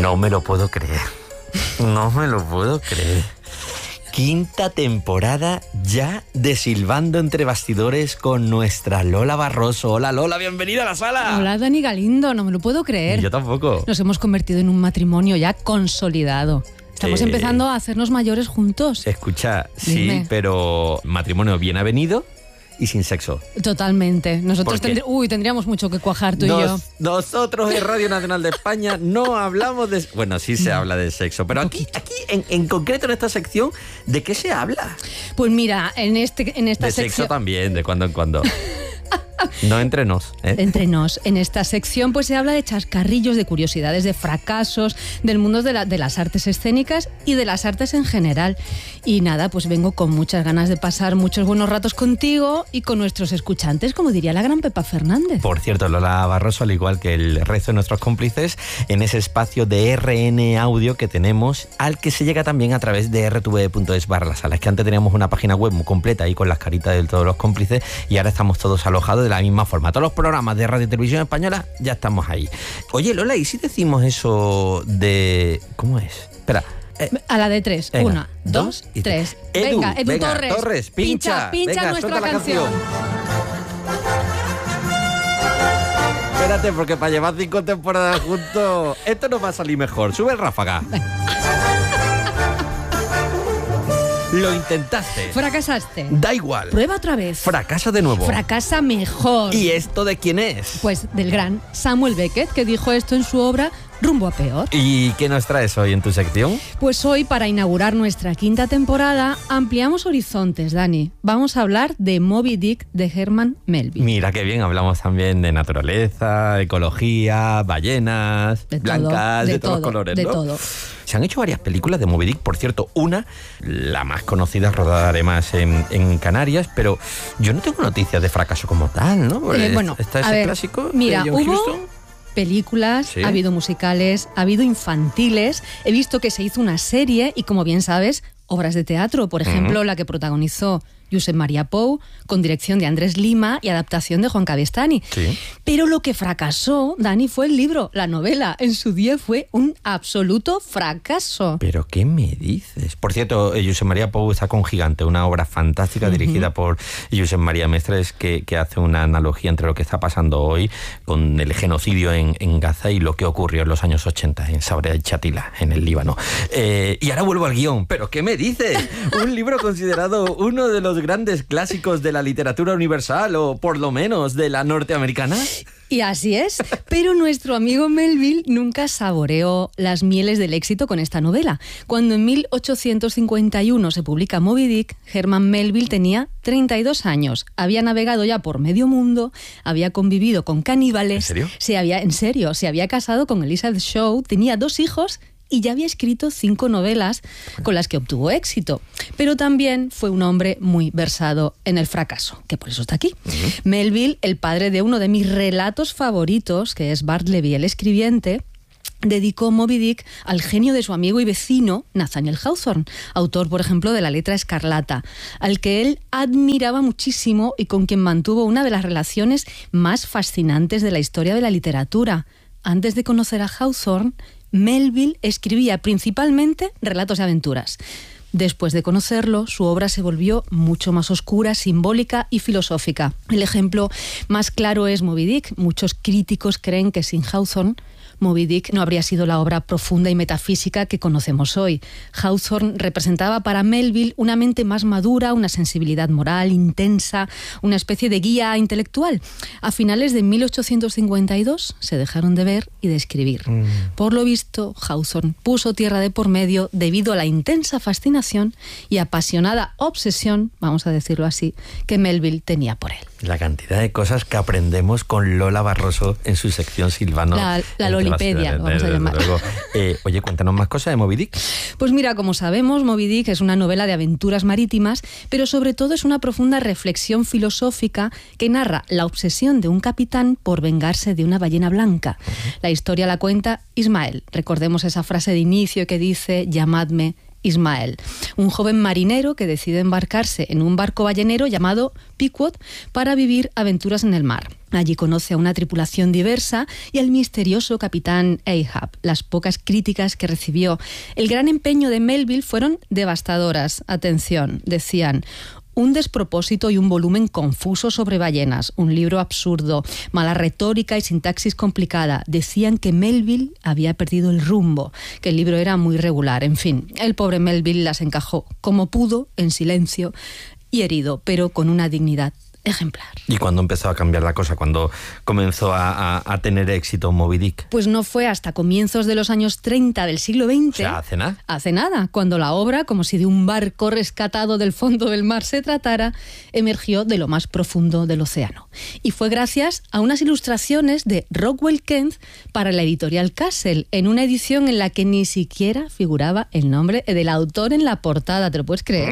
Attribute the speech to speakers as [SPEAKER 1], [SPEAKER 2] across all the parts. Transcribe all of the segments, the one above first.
[SPEAKER 1] No me lo puedo creer. No me lo puedo creer. Quinta temporada ya de Silbando entre Bastidores con nuestra Lola Barroso. Hola Lola, bienvenida a la sala.
[SPEAKER 2] Hola Dani Galindo, no me lo puedo creer.
[SPEAKER 1] Yo tampoco.
[SPEAKER 2] Nos hemos convertido en un matrimonio ya consolidado. Estamos empezando a hacernos mayores juntos.
[SPEAKER 1] Escucha,
[SPEAKER 2] Dime.
[SPEAKER 1] sí, pero matrimonio bien avenido y sin sexo.
[SPEAKER 2] Totalmente. Nosotros tendríamos mucho que cuajar tú y yo.
[SPEAKER 1] Nosotros en Radio Nacional de España no hablamos de... Bueno, sí se habla de sexo, pero aquí en concreto en esta sección, ¿de qué se habla?
[SPEAKER 2] Pues mira, en esta
[SPEAKER 1] de
[SPEAKER 2] sección...
[SPEAKER 1] sexo también, de cuando en cuando. No entre nos, ¿eh?
[SPEAKER 2] Entre nos. En esta sección pues se habla de chascarrillos, de curiosidades, de fracasos, del mundo de las artes escénicas y de las artes en general. Y nada, pues vengo con muchas ganas de pasar muchos buenos ratos contigo y con nuestros escuchantes, como diría la gran Pepa Fernández.
[SPEAKER 1] Por cierto, Lola Barroso, al igual que el resto de nuestros cómplices, en ese espacio de RN Audio que tenemos, al que se llega también a través de rtv.es/la-sala. Es que antes teníamos una página web muy completa ahí con las caritas de todos los cómplices y ahora estamos todos alojados de la misma forma. Todos los programas de Radio y Televisión Española ya estamos ahí. Oye, Lola, ¿y si decimos eso de... ¿Cómo es? Espera.
[SPEAKER 2] A la de tres.
[SPEAKER 1] Venga,
[SPEAKER 2] 1, 2, 3. Venga, Edu Torres.
[SPEAKER 1] Pincha venga,
[SPEAKER 2] nuestra canción.
[SPEAKER 1] Espérate, porque para llevar 5 temporadas juntos, esto no va a salir mejor. Sube el ráfaga. Lo intentaste.
[SPEAKER 2] Fracasaste.
[SPEAKER 1] Da igual.
[SPEAKER 2] Prueba otra vez.
[SPEAKER 1] Fracasa de nuevo.
[SPEAKER 2] Fracasa mejor.
[SPEAKER 1] ¿Y esto de quién es?
[SPEAKER 2] Pues del gran Samuel Beckett, que dijo esto en su obra Rumbo a Peor.
[SPEAKER 1] ¿Y qué nos traes hoy en tu sección?
[SPEAKER 2] Pues hoy, para inaugurar nuestra quinta temporada, ampliamos horizontes, Dani. Vamos a hablar de Moby Dick de Herman Melville.
[SPEAKER 1] Mira qué bien, hablamos también de naturaleza, ecología, ballenas, blancas, de todos los colores,
[SPEAKER 2] de
[SPEAKER 1] ¿no?
[SPEAKER 2] todo.
[SPEAKER 1] Se han hecho varias películas de Moby Dick, por cierto, una, la más conocida, rodada además en Canarias, pero yo no tengo noticias de fracaso como tal, ¿no?
[SPEAKER 2] Bueno,
[SPEAKER 1] está ese clásico
[SPEAKER 2] mira,
[SPEAKER 1] de John
[SPEAKER 2] hubo
[SPEAKER 1] Huston.
[SPEAKER 2] Películas,
[SPEAKER 1] ¿Sí?
[SPEAKER 2] Ha habido musicales, ha habido infantiles, he visto que se hizo una serie y, como bien sabes, obras de teatro, por ejemplo, la que protagonizó Josep Maria Pou, con dirección de Andrés Lima y adaptación de Juan Cavestany.
[SPEAKER 1] Sí.
[SPEAKER 2] Pero lo que fracasó, Dani, fue el libro, la novela. En su día fue un absoluto fracaso.
[SPEAKER 1] ¿Pero qué me dices? Por cierto, Josep Maria Pou está con Gigante, una obra fantástica dirigida por Josep María Mestres que hace una analogía entre lo que está pasando hoy con el genocidio en Gaza y lo que ocurrió en los años 80 en Sabra y Chatila, en el Líbano. Y ahora vuelvo al guión. ¿Pero qué me dices? Un libro considerado uno de los grandes clásicos de la literatura universal, o por lo menos de la norteamericana.
[SPEAKER 2] Y así es, pero nuestro amigo Melville nunca saboreó las mieles del éxito con esta novela. Cuando en 1851 se publica Moby Dick, Herman Melville tenía 32 años. Había navegado ya por medio mundo, había convivido con caníbales.
[SPEAKER 1] ¿En serio?
[SPEAKER 2] En serio, se había casado con Elizabeth Shaw, tenía 2 hijos y ya había escrito 5 novelas con las que obtuvo éxito. Pero también fue un hombre muy versado en el fracaso, que por eso está aquí. Melville, el padre de uno de mis relatos favoritos, que es Bartleby el escribiente, dedicó Moby Dick al genio de su amigo y vecino Nathaniel Hawthorne, autor, por ejemplo, de La letra escarlata, al que él admiraba muchísimo y con quien mantuvo una de las relaciones más fascinantes de la historia de la literatura. Antes de conocer a Hawthorne, Melville escribía principalmente relatos de aventuras. Después de conocerlo, su obra se volvió mucho más oscura, simbólica y filosófica. El ejemplo más claro es Moby Dick. Muchos críticos creen que sin Hawthorne, Moby Dick no habría sido la obra profunda y metafísica que conocemos hoy. Hawthorne representaba para Melville una mente más madura, una sensibilidad moral intensa, una especie de guía intelectual. A finales de 1852 se dejaron de ver y de escribir. Por lo visto, Hawthorne puso tierra de por medio debido a la intensa fascinación y apasionada obsesión, vamos a decirlo así, que Melville tenía por él.
[SPEAKER 1] La cantidad de cosas que aprendemos con Lola Barroso en su sección Silvano.
[SPEAKER 2] La Lolipedia, vamos a llamar.
[SPEAKER 1] Oye, cuéntanos más cosas de Moby Dick.
[SPEAKER 2] Pues mira, como sabemos, Moby Dick es una novela de aventuras marítimas, pero sobre todo es una profunda reflexión filosófica que narra la obsesión de un capitán por vengarse de una ballena blanca. La historia la cuenta Ismael. Recordemos esa frase de inicio que dice: llamadme Ismael, un joven marinero que decide embarcarse en un barco ballenero llamado Pequod para vivir aventuras en el mar. Allí conoce a una tripulación diversa y al misterioso capitán Ahab. Las pocas críticas que recibió el gran empeño de Melville fueron devastadoras. Atención, decían: un despropósito y un volumen confuso sobre ballenas, un libro absurdo, mala retórica y sintaxis complicada. Decían que Melville había perdido el rumbo, que el libro era muy regular. En fin, el pobre Melville las encajó como pudo, en silencio y herido, pero con una dignidad ejemplar.
[SPEAKER 1] ¿Y cuándo empezó a cambiar la cosa? ¿Cuándo comenzó a tener éxito Moby Dick?
[SPEAKER 2] Pues no fue hasta comienzos de los años 30 del siglo XX.
[SPEAKER 1] O sea, ¿hace nada?
[SPEAKER 2] Hace nada, cuando la obra, como si de un barco rescatado del fondo del mar se tratara, emergió de lo más profundo del océano. Y fue gracias a unas ilustraciones de Rockwell Kent para la editorial Castle, en una edición en la que ni siquiera figuraba el nombre del autor en la portada, ¿te lo puedes creer?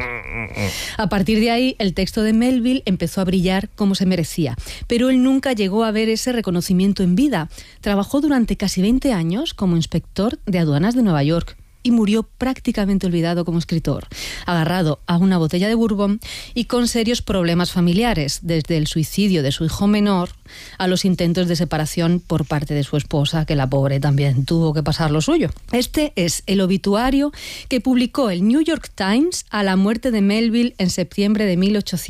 [SPEAKER 2] A partir de ahí, el texto de Melville empezó a brillar como se merecía, pero él nunca llegó a ver ese reconocimiento en vida. Trabajó durante casi 20 años como inspector de aduanas de Nueva York y murió prácticamente olvidado como escritor, agarrado a una botella de bourbon y con serios problemas familiares, desde el suicidio de su hijo menor a los intentos de separación por parte de su esposa, que la pobre también tuvo que pasar lo suyo. Este es el obituario que publicó el New York Times a la muerte de Melville en septiembre de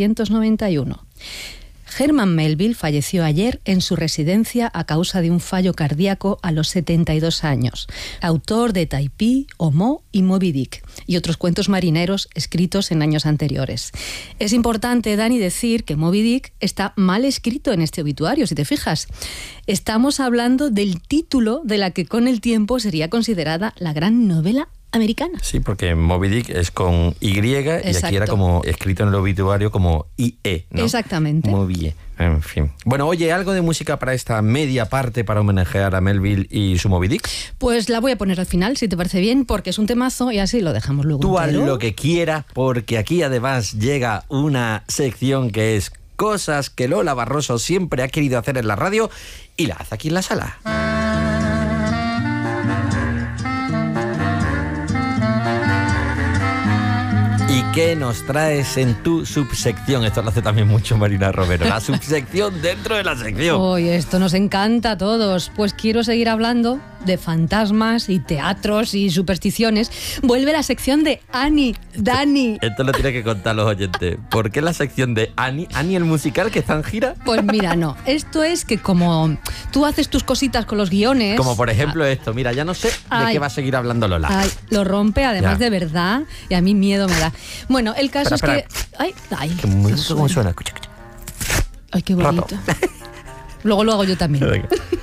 [SPEAKER 2] 1891. Herman Melville falleció ayer en su residencia a causa de un fallo cardíaco a los 72 años. Autor de Typee, Homo y Moby Dick y otros cuentos marineros escritos en años anteriores. Es importante, Dani, decir que Moby Dick está mal escrito en este obituario, si te fijas. Estamos hablando del título de la que con el tiempo sería considerada la gran novela americana.
[SPEAKER 1] Sí, porque Moby Dick es con Y. Exacto. Y aquí era como escrito en el obituario como IE, ¿no?
[SPEAKER 2] Exactamente.
[SPEAKER 1] Moby, en fin. Bueno, oye, ¿algo de música para esta media parte para homenajear a Melville y su Moby Dick?
[SPEAKER 2] Pues la voy a poner al final, si te parece bien, porque es un temazo y así lo dejamos luego.
[SPEAKER 1] Tú haz lo que quieras, porque aquí además llega una sección que es cosas que Lola Barroso siempre ha querido hacer en la radio y la hace aquí en la sala. ¿Y qué nos traes en tu subsección? Esto lo hace también mucho Marina Romero. La subsección dentro de la sección.
[SPEAKER 2] Hoy esto nos encanta a todos. Pues quiero seguir hablando de fantasmas y teatros y supersticiones. Vuelve la sección de Annie, Dani.
[SPEAKER 1] Esto lo tiene que contar los oyentes. ¿Por qué la sección de Annie? ¿Annie el musical que está en gira?
[SPEAKER 2] Pues mira, no. Esto es que como tú haces tus cositas con los guiones...
[SPEAKER 1] Como por ejemplo esto. Mira, ya no sé de qué va a seguir hablando Lola.
[SPEAKER 2] Ay, lo rompe además ya. De verdad. Y a mí miedo me da. Bueno, el caso
[SPEAKER 1] espera.
[SPEAKER 2] Es que... Ay,
[SPEAKER 1] qué muy cómo suena. Escucha.
[SPEAKER 2] Ay, qué bonito. Luego lo hago yo también.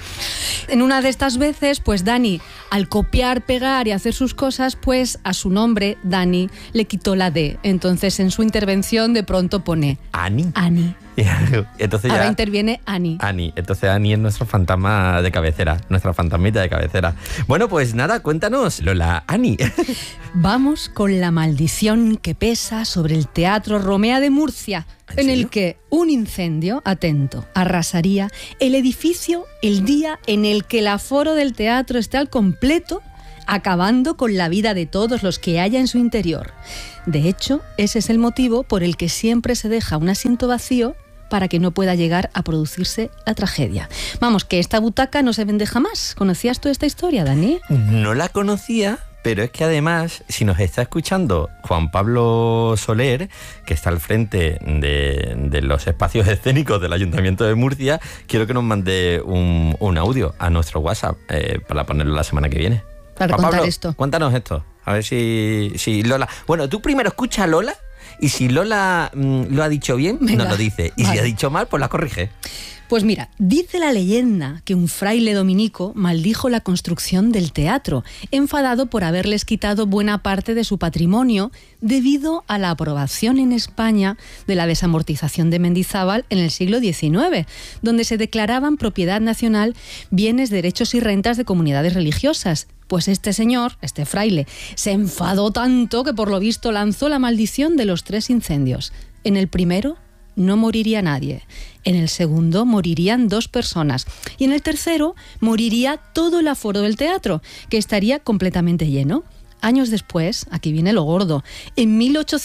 [SPEAKER 2] En una de estas veces, pues Dani, al copiar, pegar y hacer sus cosas, pues a su nombre, Dani, le quitó la D. Entonces, en su intervención, de pronto pone...
[SPEAKER 1] ¿Annie?
[SPEAKER 2] Annie.
[SPEAKER 1] Entonces
[SPEAKER 2] ahora
[SPEAKER 1] ya
[SPEAKER 2] interviene Annie.
[SPEAKER 1] Annie. Entonces Annie es nuestro fantasma de cabecera, nuestra fantasmita de cabecera. Bueno, pues nada, cuéntanos, Lola, Annie.
[SPEAKER 2] Vamos con la maldición que pesa sobre el Teatro Romea de Murcia, en el que un incendio, atento, arrasaría el edificio el día en el que el aforo del teatro esté al completo, acabando con la vida de todos los que haya en su interior. De hecho, ese es el motivo por el que siempre se deja un asiento vacío para que no pueda llegar a producirse la tragedia. Vamos, que esta butaca no se vende jamás. ¿Conocías tú esta historia, Dani?
[SPEAKER 1] No la conocía, pero es que además, si nos está escuchando Juan Pablo Soler, que está al frente de los espacios escénicos del Ayuntamiento de Murcia, quiero que nos mande un audio a nuestro WhatsApp para ponerlo la semana que viene.
[SPEAKER 2] Para
[SPEAKER 1] Juan
[SPEAKER 2] contar
[SPEAKER 1] Pablo,
[SPEAKER 2] esto.
[SPEAKER 1] Cuéntanos esto. A ver si Lola... Bueno, tú primero escucha a Lola y si Lola lo ha dicho bien,
[SPEAKER 2] venga,
[SPEAKER 1] nos lo dice. Y
[SPEAKER 2] vale.
[SPEAKER 1] Si ha dicho mal, pues la corrige.
[SPEAKER 2] Pues mira, dice la leyenda que un fraile dominico maldijo la construcción del teatro, enfadado por haberles quitado buena parte de su patrimonio debido a la aprobación en España de la desamortización de Mendizábal en el siglo XIX, donde se declaraban propiedad nacional bienes, derechos y rentas de comunidades religiosas. Pues este señor, este fraile, se enfadó tanto que por lo visto lanzó la maldición de los 3 incendios. En el primero no moriría nadie, en el segundo morirían 2 personas y en el tercero moriría todo el aforo del teatro, que estaría completamente lleno. años después, aquí viene lo gordo, en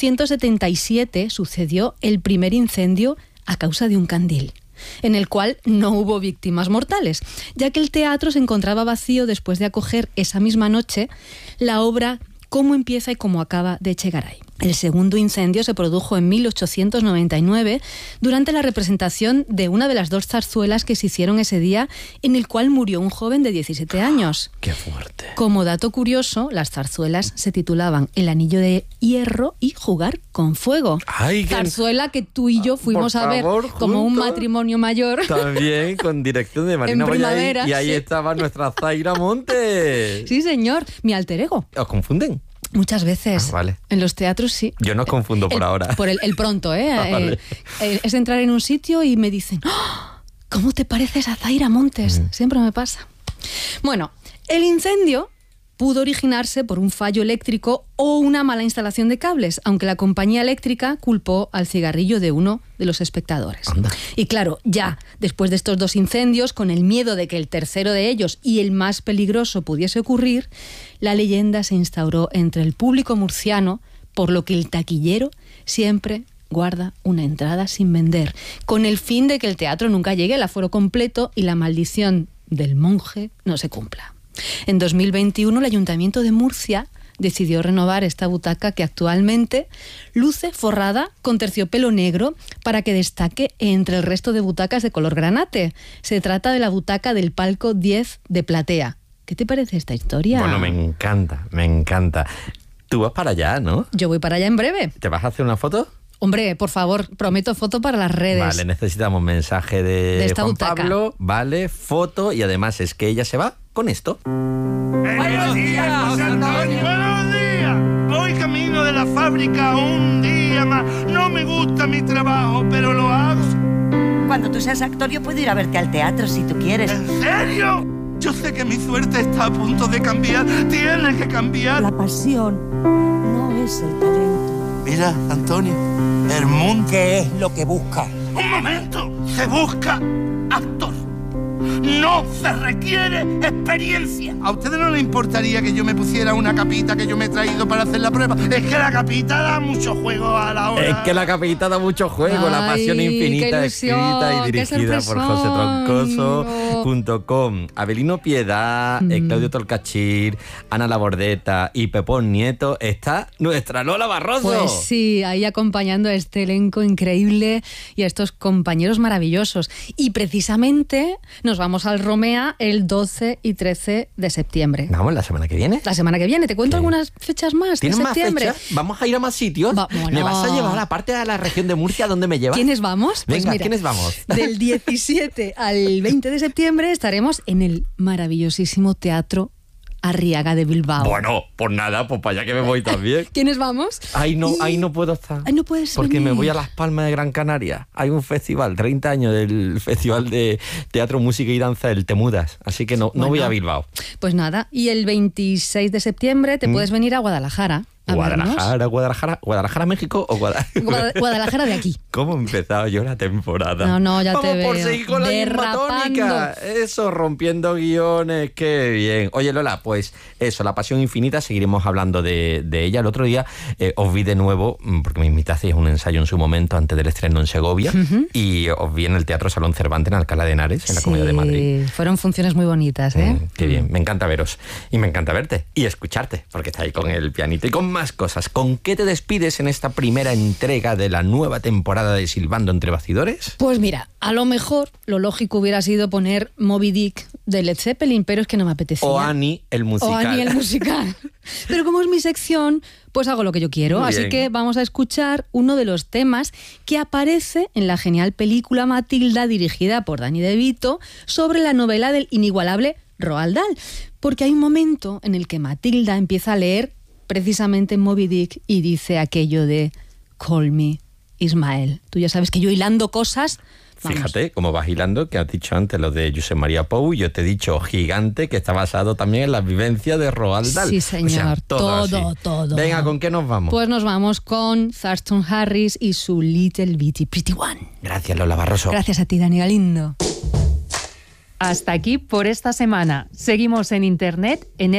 [SPEAKER 2] 1877 sucedió el primer incendio a causa de un candil, en el cual no hubo víctimas mortales, ya que el teatro se encontraba vacío después de acoger esa misma noche la obra Cómo empieza y cómo acaba de Echegaray. El segundo incendio se produjo en 1899 durante la representación de una de las 2 zarzuelas que se hicieron ese día, en el cual murió un joven de 17 años.
[SPEAKER 1] ¡Qué fuerte!
[SPEAKER 2] Como dato curioso, las zarzuelas se titulaban El anillo de hierro y Jugar con fuego.
[SPEAKER 1] ¡Ay, qué...
[SPEAKER 2] Zarzuela que tú y yo fuimos a ver como un matrimonio mayor.
[SPEAKER 1] También con dirección de Marina
[SPEAKER 2] Primavera,
[SPEAKER 1] y ahí
[SPEAKER 2] sí.
[SPEAKER 1] estaba nuestra Zaira Montes.
[SPEAKER 2] Sí, señor, mi alter ego.
[SPEAKER 1] ¿Os confunden?
[SPEAKER 2] Muchas veces.
[SPEAKER 1] Vale.
[SPEAKER 2] En los teatros sí.
[SPEAKER 1] Yo no os confundo por ahora.
[SPEAKER 2] Por el pronto, ¿eh?
[SPEAKER 1] Vale.
[SPEAKER 2] Es entrar en un sitio y me dicen, ¡oh! ¿Cómo te pareces a Zaira Montes? Siempre me pasa. Bueno, el incendio pudo originarse por un fallo eléctrico o una mala instalación de cables, aunque la compañía eléctrica culpó al cigarrillo de uno de los espectadores.
[SPEAKER 1] Anda.
[SPEAKER 2] Y claro, ya después de estos 2 incendios, con el miedo de que el tercero de ellos y el más peligroso pudiese ocurrir, la leyenda se instauró entre el público murciano, por lo que el taquillero siempre guarda una entrada sin vender, con el fin de que el teatro nunca llegue al aforo completo y la maldición del monje no se cumpla. En 2021, el Ayuntamiento de Murcia decidió renovar esta butaca que actualmente luce forrada con terciopelo negro para que destaque entre el resto de butacas de color granate. Se trata de la butaca del palco 10 de platea. ¿Qué te parece esta historia?
[SPEAKER 1] Bueno, me encanta, me encanta. Tú vas para allá, ¿no?
[SPEAKER 2] Yo voy para allá en breve.
[SPEAKER 1] ¿Te vas a hacer una foto?
[SPEAKER 2] Hombre, por favor, prometo foto para las redes.
[SPEAKER 1] Vale, necesitamos mensaje de
[SPEAKER 2] esta
[SPEAKER 1] Juan
[SPEAKER 2] butaca.
[SPEAKER 1] Pablo, vale, foto, y además es que ella se va con esto.
[SPEAKER 3] ¡Buenos días, José Antonio! ¡Buenos días! Voy camino de la fábrica un día más. No me gusta mi trabajo, pero lo hago.
[SPEAKER 4] Cuando tú seas actor, yo puedo ir a verte al teatro si tú quieres.
[SPEAKER 3] ¿En serio? Yo sé que mi suerte está a punto de cambiar. Tiene que cambiar.
[SPEAKER 5] La pasión no es el talento.
[SPEAKER 3] Mira, Antonio, el mundo...
[SPEAKER 6] ¿Qué es lo que busca?
[SPEAKER 3] ¡Un momento! Se busca actor. No se requiere experiencia. ¿A ustedes no les importaría que yo me pusiera una capita que yo me he traído para hacer la prueba? Es que la capita da mucho juego a la hora.
[SPEAKER 1] Es que la capita da mucho juego. La pasión
[SPEAKER 2] Ay,
[SPEAKER 1] infinita,
[SPEAKER 2] qué ilusión,
[SPEAKER 1] escrita y
[SPEAKER 2] qué
[SPEAKER 1] dirigida por
[SPEAKER 2] sorpresón.
[SPEAKER 1] josetroncoso.com. Abelino Piedad, Claudio Tolcachir, Ana Labordeta y Pepón Nieto. Está nuestra Lola Barroso.
[SPEAKER 2] Pues sí, ahí acompañando a este elenco increíble y a estos compañeros maravillosos. Y precisamente nos vamos al Romea el 12 y 13 de septiembre.
[SPEAKER 1] Vamos, la semana que viene.
[SPEAKER 2] La semana que viene. ¿Te cuento
[SPEAKER 1] Sí.
[SPEAKER 2] algunas fechas más de
[SPEAKER 1] ¿Tienes más
[SPEAKER 2] septiembre?
[SPEAKER 1] fechas? ¿Vamos a ir a más sitios?
[SPEAKER 2] Vámonos.
[SPEAKER 1] ¿Me vas a llevar aparte a la región de Murcia donde me llevas?
[SPEAKER 2] ¿Quiénes vamos? Pues
[SPEAKER 1] Venga,
[SPEAKER 2] mira,
[SPEAKER 1] ¿quiénes vamos?
[SPEAKER 2] Del 17 al 20 de septiembre estaremos en el maravillosísimo Teatro Arriaga de Bilbao.
[SPEAKER 1] Bueno, pues nada, pues para allá que me voy también.
[SPEAKER 2] ¿Quiénes vamos?
[SPEAKER 1] Ahí no puedo estar.
[SPEAKER 2] Ay, no puedes
[SPEAKER 1] Porque
[SPEAKER 2] venir.
[SPEAKER 1] me voy a Las Palmas de Gran Canaria. Hay un festival, 30 años del Festival de Teatro, Música y Danza, el Temudas. Así que no voy a Bilbao.
[SPEAKER 2] Pues nada, y el 26 de septiembre te puedes venir a Guadalajara. A vernos.
[SPEAKER 1] Guadalajara, México o
[SPEAKER 2] Guadalajara de aquí.
[SPEAKER 1] ¿Cómo he empezado yo la temporada?
[SPEAKER 2] No, ya te
[SPEAKER 1] Vamos por
[SPEAKER 2] veo.
[SPEAKER 1] seguir con la misma
[SPEAKER 2] Derrapando.
[SPEAKER 1] tónica. Eso, rompiendo guiones, qué bien. Oye, Lola, pues eso, La Pasión Infinita, seguiremos hablando de ella. El otro día os vi de nuevo, porque me invitasteis a un ensayo en su momento antes del estreno en Segovia, y os vi en el Teatro Salón Cervantes en Alcalá de Henares, en la Comunidad de Madrid.
[SPEAKER 2] Fueron funciones muy bonitas, ¿eh?
[SPEAKER 1] Qué bien, me encanta veros y me encanta verte y escucharte, porque está ahí con el pianito y con más cosas. ¿Con qué te despides en esta primera entrega de la nueva temporada de Silbando entre Bastidores?
[SPEAKER 2] Pues mira, a lo mejor lo lógico hubiera sido poner Moby Dick de Led Zeppelin, pero es que no me apetecía.
[SPEAKER 1] O Annie el musical.
[SPEAKER 2] O Annie el musical. Pero como es mi sección, pues hago lo que yo quiero.
[SPEAKER 1] Muy
[SPEAKER 2] Así
[SPEAKER 1] bien.
[SPEAKER 2] que vamos a escuchar uno de los temas que aparece en la genial película Matilda, dirigida por Danny DeVito, sobre la novela del inigualable Roald Dahl. Porque hay un momento en el que Matilda empieza a leer precisamente Moby Dick y dice aquello de Call me Ismael. Tú ya sabes que yo hilando cosas... Vamos.
[SPEAKER 1] Fíjate cómo vas hilando, que has dicho antes lo de Josep María Pou, yo te he dicho Gigante, que está basado también en las vivencias de Roald Dahl.
[SPEAKER 2] Sí, señor.
[SPEAKER 1] O sea, todo. Venga, ¿con qué nos vamos?
[SPEAKER 2] Pues nos vamos con Thurston Harris y su Little Bitty Pretty One.
[SPEAKER 1] Gracias, Lola Barroso.
[SPEAKER 2] Gracias a ti, Dani Galindo.
[SPEAKER 6] Hasta aquí por esta semana. Seguimos en internet en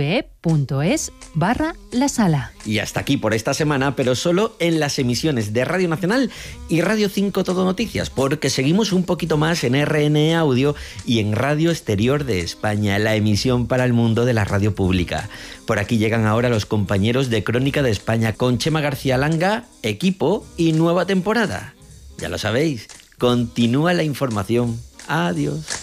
[SPEAKER 6] rtve.es/La Sala.
[SPEAKER 7] Y hasta aquí por esta semana, pero solo en las emisiones de Radio Nacional y Radio 5 Todo Noticias, porque seguimos un poquito más en RN Audio y en Radio Exterior de España, la emisión para el mundo de la radio pública. Por aquí llegan ahora los compañeros de Crónica de España con Chema García Langa, equipo y nueva temporada. Ya lo sabéis, continúa la información. Adiós.